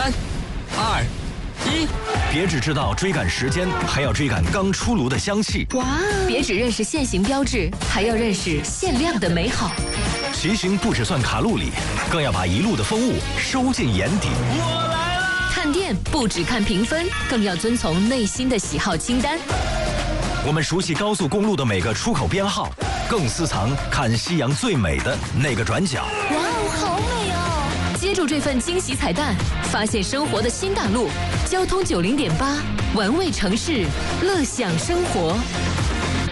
3、2、1， 别只知道追赶时间，还要追赶刚出炉的香气。 哇！别只认识现行标志，还要认识限量的美好。 骑行不只算卡路里，更要把一路的风物收进眼底。 我来了！ 看店不只看评分，更要遵从内心的喜好清单。 我们熟悉高速公路的每个出口编号，更私藏看夕阳最美的那个转角。 哇哦，好美哦！接住这份惊喜彩蛋，发现生活的新大陆。交通90.8，玩味城市，乐享生活。